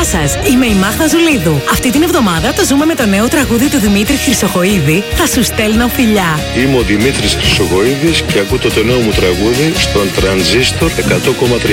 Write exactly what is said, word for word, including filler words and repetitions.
σας, είμαι η Μάγδα Ζουλίδου. Αυτή την εβδομάδα το ζούμε με το νέο τραγούδι του Δημήτρη Χρυσοχοΐδη. Θα σου στέλνω φιλιά. Είμαι ο Δημήτρης Χρυσοχοΐδης και ακούτε το νέο μου τραγούδι στον Τρανζίστορ εκατό κόμμα τρία.